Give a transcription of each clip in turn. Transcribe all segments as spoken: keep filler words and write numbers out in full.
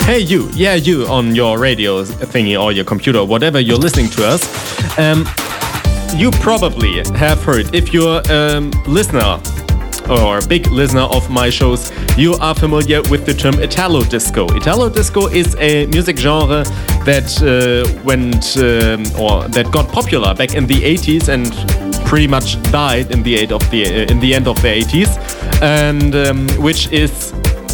Hey you, yeah you on your radio thingy or your computer, whatever you're listening to us. Um, you probably have heard, if you're a um, listener or a big listener of my shows, you are familiar with the term Italo Disco. Italo Disco is a music genre that uh, went um, or that got popular back in the eighties and pretty much died in the, of the, uh, in the end of the eighties, and um, which is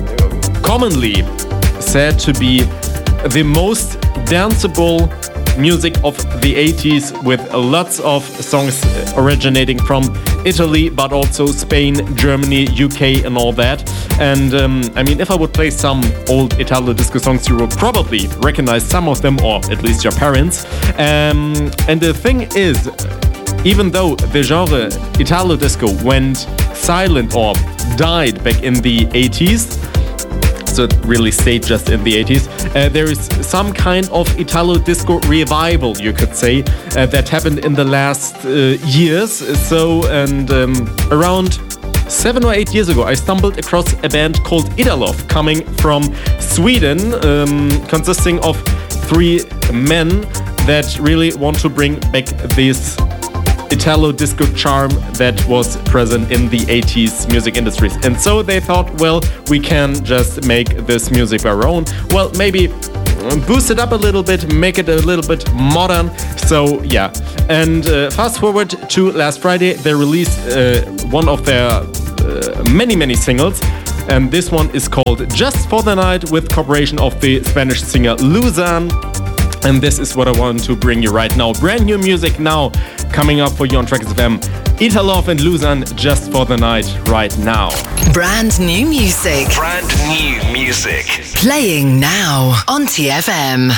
commonly said to be the most danceable music of the eighties, with lots of songs originating from Italy, but also Spain, Germany, U K and all that. And um, I mean, if I would play some old Italo Disco songs, you will probably recognize some of them, or at least your parents. Um, and the thing is, even though the genre Italo Disco went silent or died back in the eighties, so it really stayed just in the eighties, uh, there is some kind of Italo Disco revival, you could say, uh, that happened in the last uh, years. So, and um, around seven or eight years ago, I stumbled across a band called Idalof, coming from Sweden, um, consisting of three men that really want to bring back this Italo Disco charm that was present in the eighties music industries. And so they thought, well, we can just make this music our own. Well, maybe boost it up a little bit, make it a little bit modern. So yeah, and uh, fast forward to last Friday, they released uh, one of their uh, many, many singles. And this one is called Just for the Night, with cooperation of the Spanish singer Luzan. And this is what I want to bring you right now. Brand new music now coming up for you on Trackers F M. Italof and Luzan, Just for the Night, right now. Brand new music. Brand new music. Playing now on T F M.